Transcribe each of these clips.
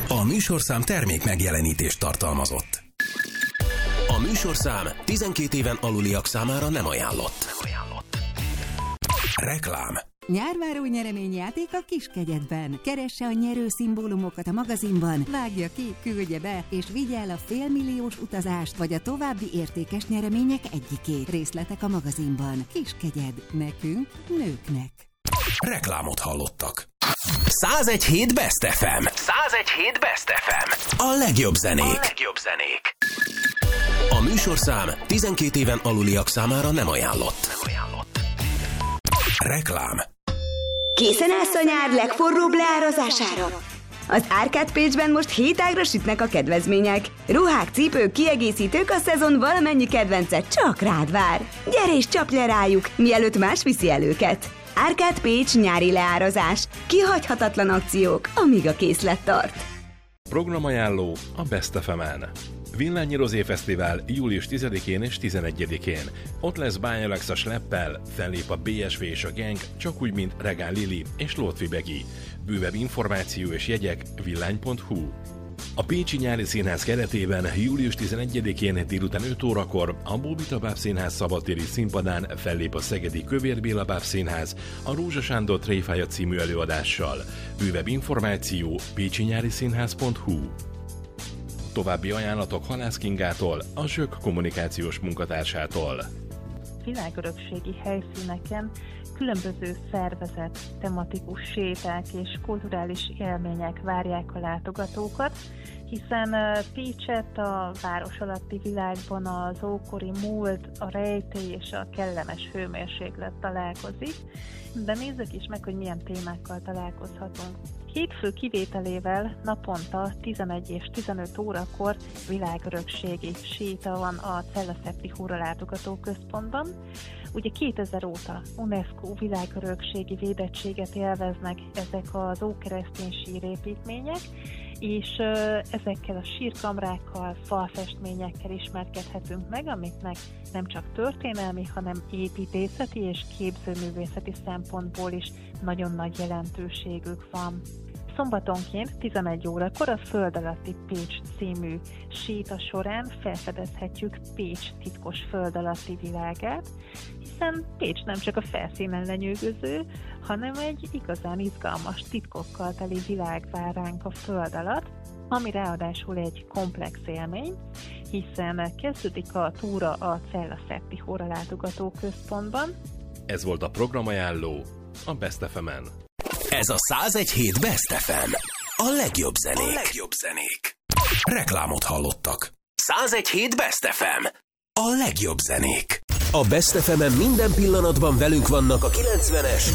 A műsorszám termék megjelenítést tartalmazott. A műsorszám 12 éven aluliak számára nem ajánlott. Reklám. Nyárváró nyereményjáték a Kiskegyedben. Keresse a nyerő szimbólumokat a magazinban, vágja ki, küldje be, és vigye el a félmilliós utazást, vagy a további értékes nyeremények egyikét. Részletek a magazinban. Kiskegyed. Nekünk, nőknek. Reklámot hallottak. 101.7 Best FM. 101.7 Best FM. A legjobb zenék. A műsorszám 12 éven aluliak számára nem ajánlott. Reklám. Készen állsz a nyár legforróbb leárazására? Az Arcade Page-ben most 7 ágra sütnek a kedvezmények. Ruhák, cipők, kiegészítők, a szezon valamennyi kedvence csak rád vár. Gyere és csapj le rájuk, mielőtt más viszi el őket. Arcade Page nyári leárazás. Kihagyhatatlan akciók, amíg a készlet tart. Programajánló a Best FM-en. Villányi Rozé Fesztivál július 10-én és 11-én. Ott lesz Bánya Lexa Schleppel, fellép a BSV és a Gang, csak úgy, mint Regál Lili és Lótvi Begi. Bővebb információ és jegyek villány.hu. A Pécsi Nyári Színház keretében július 11-én délután 5 órakor a Bóbita Báb Színház szabadtéri színpadán fellép a szegedi Kövér Béla Báb Színház a Rózsa Sándor Tréfája című előadással. Bővebb információ pécsinyáriszínház.hu. További ajánlatok Halász Kingától, a Zsök kommunikációs munkatársától. Világörökségi helyszíneken különböző szervezett, tematikus séták és kulturális élmények várják a látogatókat, hiszen Pécset a város alatti világban az ókori múlt, a rejtély és a kellemes hőmérséklet találkozik, de nézzük is meg, hogy milyen témákkal találkozhatunk. Hétfő kivételével naponta 11 és 15 órakor világörökségi séta van a Cella-Szepti Húra látogatóközpontban. Ugye 2000 óta UNESCO világörökségi védettséget élveznek ezek az ókeresztény sírépítmények, és ezekkel a sírkamrákkal, falfestményekkel ismerkedhetünk meg, amiknek nem csak történelmi, hanem építészeti és képzőművészeti szempontból is nagyon nagy jelentőségük van. Szombatonként 11 órakor a Föld alatti Pécs című séta során felfedezhetjük Pécs titkos föld alatti világát, hiszen Pécs nem csak a felszínen lenyűgöző, hanem egy igazán izgalmas titkokkal teli világ vár ránk a föld alatt, ami ráadásul egy komplex élmény, hiszen kezdődik a túra a Cella-Szepti Húra látogatóközpontban. Ez volt a programajánló a Best FM-en. Ez a 101.7 Best FM. A legjobb zenék. Reklámot hallottak. 101.7 Best FM. A legjobb zenék. A Best FM-en minden pillanatban velünk vannak a 90-es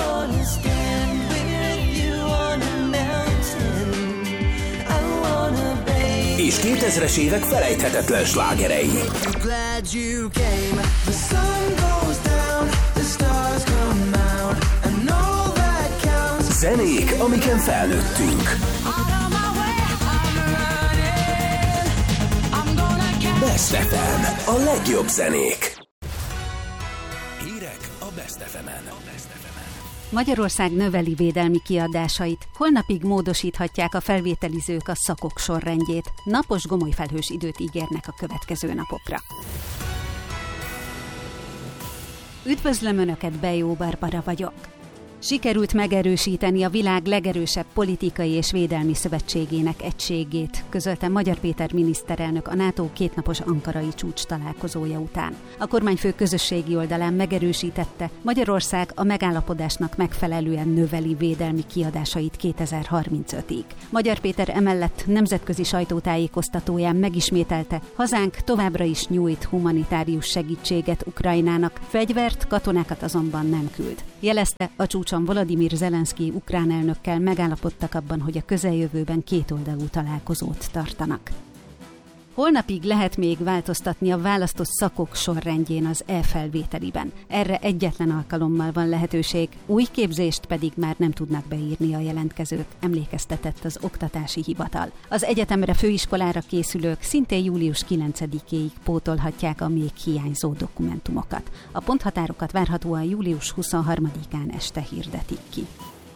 és 2000-es évek felejthetetlen slágerei. Zenék, amiken felnőttünk. Best FM. A legjobb zenék. Hírek a Best FM-en. Magyarország növeli védelmi kiadásait. Holnapig módosíthatják a felvételizők a szakok sorrendjét. Napos, gomoly felhős időt ígérnek a következő napokra. Üdvözlöm Önöket, Bejó Barbara vagyok. Sikerült megerősíteni a világ legerősebb politikai és védelmi szövetségének egységét, közölte Magyar Péter miniszterelnök a NATO kétnapos ankarai csúcs találkozója után. A kormányfő közösségi oldalán megerősítette, Magyarország a megállapodásnak megfelelően növeli védelmi kiadásait 2035-ig. Magyar Péter emellett nemzetközi sajtótájékoztatóján megismételte, hazánk továbbra is nyújt humanitárius segítséget Ukrajnának, fegyvert, katonákat azonban nem küld. Jelezte, a csúcson Volodymyr Zelenszky ukrán elnökkel megállapodtak abban, hogy a közeljövőben kétoldalú találkozót tartanak. Holnapig lehet még változtatni a választott szakok sorrendjén az e-felvételiben. Erre egyetlen alkalommal van lehetőség, új képzést pedig már nem tudnak beírni a jelentkezők, emlékeztetett az Oktatási Hivatal. Az egyetemre, főiskolára készülők szintén július 9-éig pótolhatják a még hiányzó dokumentumokat. A ponthatárokat várhatóan július 23-án este hirdetik ki.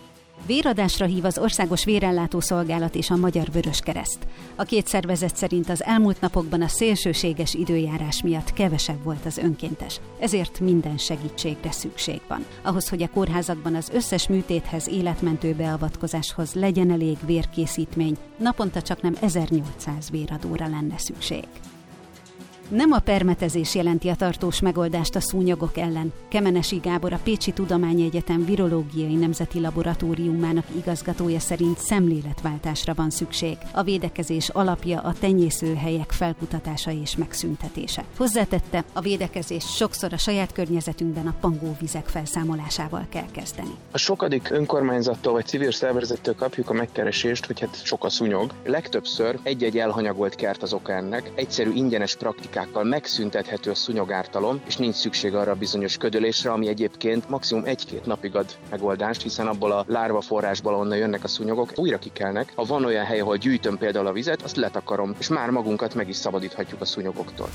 Véradásra hív az Országos Vérellátó Szolgálat és a Magyar Vöröskereszt. A két szervezet szerint az elmúlt napokban a szélsőséges időjárás miatt kevesebb volt az önkéntes, ezért minden segítségre szükség van. Ahhoz, hogy a kórházakban az összes műtéthez, életmentő beavatkozáshoz legyen elég vérkészítmény, naponta csaknem 1800 véradóra lenne szükség. Nem a permetezés jelenti a tartós megoldást a szúnyogok ellen. Kemenesi Gábor, a Pécsi Tudományegyetem Virológiai Nemzeti Laboratóriumának igazgatója szerint szemléletváltásra van szükség. A védekezés alapja a tenyészőhelyek felkutatása és megszüntetése. Hozzátette, a védekezés sokszor a saját környezetünkben a pangóvizek felszámolásával kell kezdeni. A sokadik önkormányzattól vagy civil szervezettől kapjuk a megkeresést, hogy hát sok a szúnyog. Legtöbbször egy-egy elhanyagolt kert az oka ennek, egyszerű ingyenes praktikákkal megszüntethető a szúnyogártalom, és nincs szükség arra a bizonyos ködölésre, ami egyébként maximum 1-2 napig ad megoldást, hiszen abból a lárva forrásból, onnan jönnek a szúnyogok, újra kikelnek. Ha van olyan hely, ahol gyűjtöm például a vizet, azt letakarom, és már magunkat meg is szabadíthatjuk a szúnyogoktól.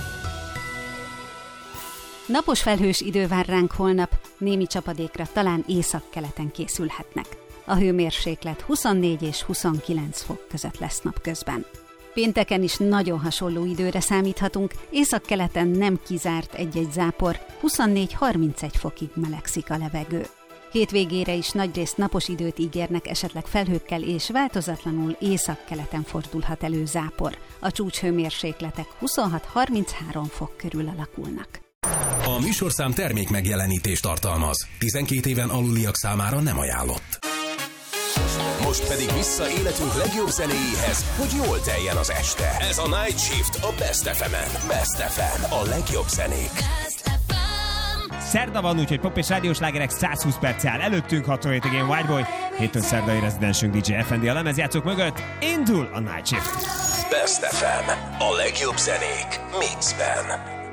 Napos felhős idő vár ránk holnap, némi csapadékra talán északkeleten készülhetnek. A hőmérséklet 24 és 29 fok között lesz napközben. Pénteken is nagyon hasonló időre számíthatunk, északkeleten nem kizárt egy-egy zápor, 24-31 fokig melegszik a levegő. Hétvégére is nagyrészt napos időt ígérnek, esetleg felhőkkel, és változatlanul északkeleten fordulhat elő zápor. A csúcshőmérsékletek 26-33 fok körül alakulnak. A műsorszám termék megjelenítést tartalmaz. 12 éven aluliak számára nem ajánlott. Most pedig vissza életünk legjobb zenéjéhez, hogy jól teljen az este. Ez a Night Shift a Best FM-en. Best FM, a legjobb zenék. Szerda van, úgyhogy pop és rádiós slágerek 120 perc áll előttünk, 6 hétig én Whiteboy, hétfőn szerdai rezidensünk DJ FND a lemezjátszók mögött. Indul a Night Shift. Best FM, a legjobb zenék mixben.